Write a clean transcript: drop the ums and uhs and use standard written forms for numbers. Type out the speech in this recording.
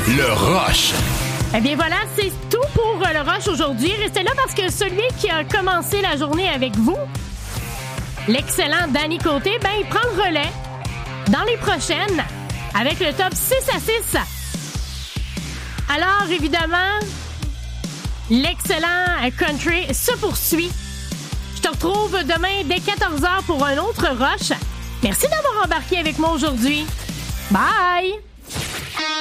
Le Rush. Eh bien voilà, c'est tout pour le Rush aujourd'hui. Restez là parce que celui qui a commencé la journée avec vous, l'excellent Danny Côté, ben il prend le relais dans les prochaines avec le top 6 à 6. Alors évidemment, l'excellent country se poursuit. Je te retrouve demain dès 14h pour un autre Rush. Merci d'avoir embarqué avec moi aujourd'hui. Bye!